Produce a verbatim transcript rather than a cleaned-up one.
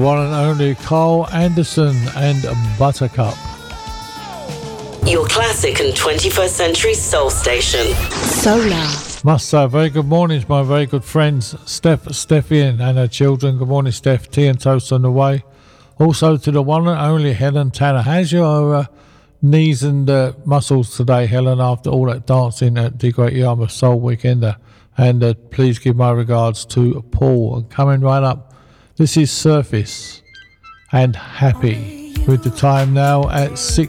one and only Carl Anderson and Buttercup. Your classic and twenty-first century soul station. Solar. Must say, very good mornings, my very good friends, Steph, Steffian and her children. Good morning, Steph. Tea and toast on the way. Also to the one and only Helen Tanner. How's your uh, knees and uh, muscles today, Helen, after all that dancing at the Great Yarmouth Soul Weekender? And uh, please give my regards to Paul. And coming right up, this is Surface and Happy with the time now at six.